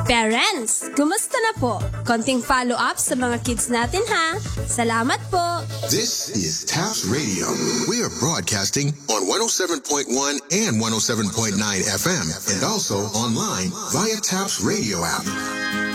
Parents, kumusta na po? Konting follow-up sa mga kids natin ha. Salamat po. This is TAPS Radio. We are broadcasting on 107.1 and 107.9 FM and also online via TAPS Radio app.